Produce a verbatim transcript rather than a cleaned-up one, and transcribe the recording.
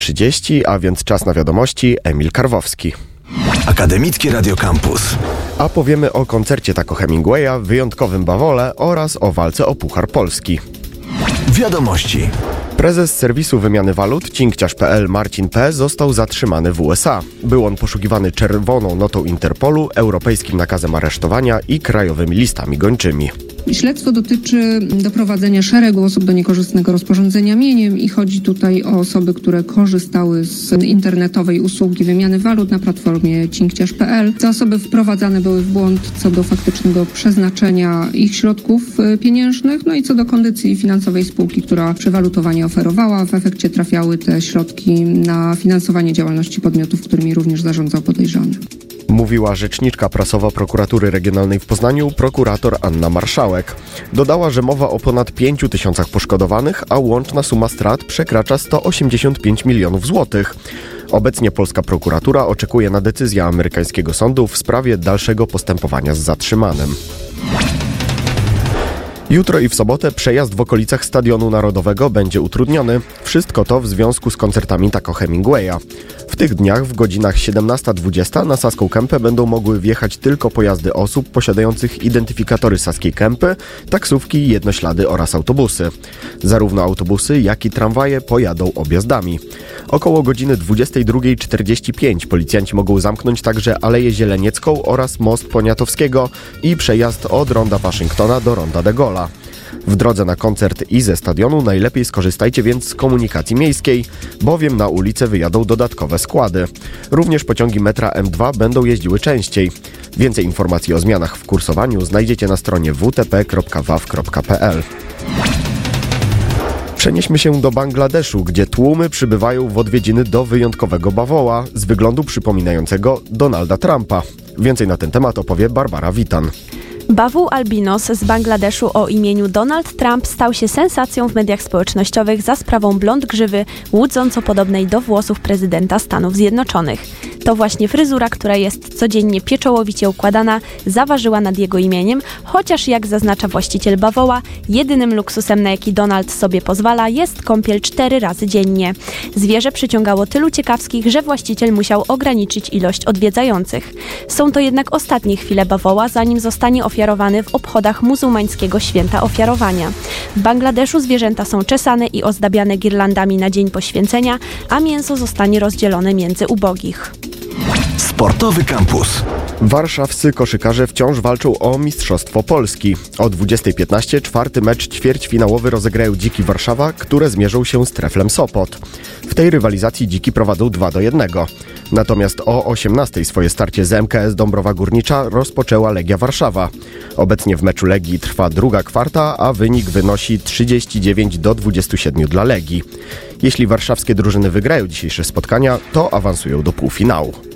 trzydzieści, a więc czas na wiadomości. Emil Karwowski. Akademickie Radio Campus. A powiemy o koncercie Taco Hemingwaya, wyjątkowym bawole oraz o walce o Puchar Polski. Wiadomości. Prezes serwisu wymiany walut cinkciarz kropka pe el Marcin P. został zatrzymany w U S A. Był on poszukiwany czerwoną notą Interpolu, europejskim nakazem aresztowania i krajowymi listami gończymi. Śledztwo dotyczy doprowadzenia szeregu osób do niekorzystnego rozporządzenia mieniem i chodzi tutaj o osoby, które korzystały z internetowej usługi wymiany walut na platformie cinkciarz kropka pe el. Te osoby wprowadzane były w błąd co do faktycznego przeznaczenia ich środków pieniężnych, no i co do kondycji finansowej spółki, która przewalutowanie oferowała. W efekcie trafiały te środki na finansowanie działalności podmiotów, którymi również zarządzał podejrzany. Mówiła rzeczniczka prasowa Prokuratury Regionalnej w Poznaniu, prokurator Anna Marszałek. Dodała, że mowa o ponad pięciu tysiącach poszkodowanych, a łączna suma strat przekracza sto osiemdziesiąt pięć milionów złotych. Obecnie polska prokuratura oczekuje na decyzję amerykańskiego sądu w sprawie dalszego postępowania z zatrzymanym. Jutro i w sobotę przejazd w okolicach Stadionu Narodowego będzie utrudniony. Wszystko to w związku z koncertami Taco Hemingwaya. W tych dniach w godzinach siedemnasta dwadzieścia na Saską Kępę będą mogły wjechać tylko pojazdy osób posiadających identyfikatory Saskiej Kępy, taksówki, jednoślady oraz autobusy. Zarówno autobusy, jak i tramwaje pojadą objazdami. Około godziny dwudziestej drugiej czterdzieści pięć policjanci mogą zamknąć także Aleję Zieleniecką oraz Most Poniatowskiego i przejazd od Ronda Waszyngtona do Ronda de Gaulle'a. W drodze na koncert i ze stadionu najlepiej skorzystajcie więc z komunikacji miejskiej, bowiem na ulicę wyjadą dodatkowe składy. Również pociągi metra em dwa będą jeździły częściej. Więcej informacji o zmianach w kursowaniu znajdziecie na stronie w t p kropka w a w kropka p l. Przenieśmy się do Bangladeszu, gdzie tłumy przybywają w odwiedziny do wyjątkowego bawoła z wyglądu przypominającego Donalda Trumpa. Więcej na ten temat opowie Barbara Witan. Bawół albinos z Bangladeszu o imieniu Donald Trump stał się sensacją w mediach społecznościowych za sprawą blond grzywy łudząco podobnej do włosów prezydenta Stanów Zjednoczonych. To właśnie fryzura, która jest codziennie pieczołowicie układana, zaważyła nad jego imieniem, chociaż jak zaznacza właściciel bawoła, jedynym luksusem, na jaki Donald sobie pozwala, jest kąpiel cztery razy dziennie. Zwierzę przyciągało tylu ciekawskich, że właściciel musiał ograniczyć ilość odwiedzających. Są to jednak ostatnie chwile bawoła, zanim zostanie ofiarowany w obchodach muzułmańskiego święta ofiarowania. W Bangladeszu zwierzęta są czesane i ozdabiane girlandami na dzień poświęcenia, a mięso zostanie rozdzielone między ubogich. Sportowy kampus. Warszawscy koszykarze wciąż walczą o Mistrzostwo Polski. O dwudziestej piętnaście czwarty mecz ćwierćfinałowy rozegrają Dziki Warszawa, które zmierzą się z Treflem Sopot. W tej rywalizacji Dziki prowadzą dwa do jednego. Natomiast o osiemnastej swoje starcie z em ka es Dąbrowa Górnicza rozpoczęła Legia Warszawa. Obecnie w meczu Legii trwa druga kwarta, a wynik wynosi trzydzieści dziewięć do dwudziestu siedmiu dla Legii. Jeśli warszawskie drużyny wygrają dzisiejsze spotkania, to awansują do półfinału.